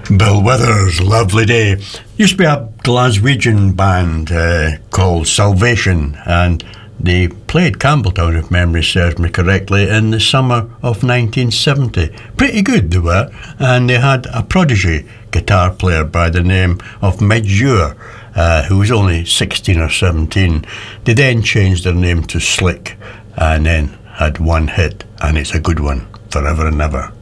Bill Withers, Lovely Day. Used to be a Glaswegian band called Salvation, and they played Campbelltown, if memory serves me correctly, in the summer of 1970. Pretty good they were, and they had a prodigy guitar player by the name of Medjur, who was only 16 or 17. They then changed their name to Slick, and then had one hit, and it's a good one, Forever and Ever.